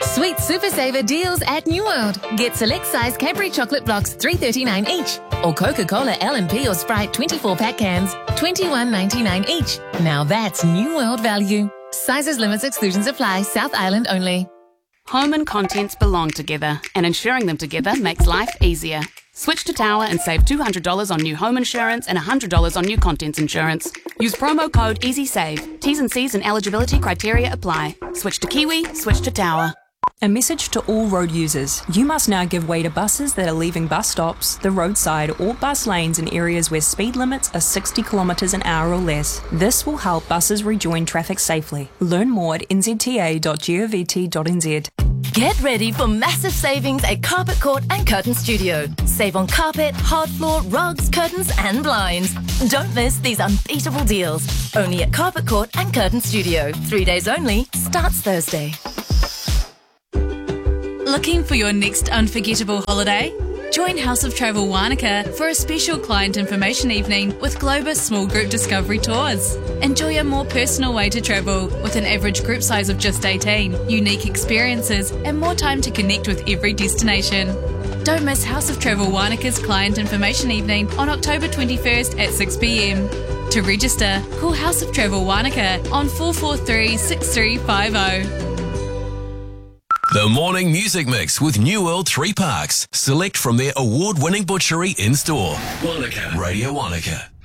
Sweet Super Saver deals at New World. Get select size Cadbury chocolate blocks, $3.39 each. Or Coca-Cola L&P or Sprite 24-pack cans, $21.99 each. Now that's New World value. Sizes, limits, exclusions apply. South Island only. Home and contents belong together, and insuring them together makes life easier. Switch to Tower and save $200 on new home insurance and $100 on new contents insurance. Use promo code EasySave. T's and C's and eligibility criteria apply. Switch to Kiwi, switch to Tower. A message to all road users. You must now give way to buses that are leaving bus stops, the roadside or bus lanes in areas where speed limits are 60 kilometres an hour or less. This will help buses rejoin traffic safely. Learn more at nzta.govt.nz. Get ready for massive savings at Carpet Court and Curtain Studio. Save on carpet, hard floor, rugs, curtains and blinds. Don't miss these unbeatable deals. Only at Carpet Court and Curtain Studio. 3 days only. Starts Thursday. Looking for your next unforgettable holiday? Join House of Travel Wānaka for a special client information evening with Globus Small Group Discovery Tours. Enjoy a more personal way to travel with an average group size of just 18, unique experiences and more time to connect with every destination. Don't miss House of Travel Wānaka's client information evening on October 21st at 6 p.m. To register, call House of Travel Wānaka on 443 6350. The Morning Music Mix with New World 3 Parks. Select from their award-winning butchery in-store. Wānaka. Radio Wānaka.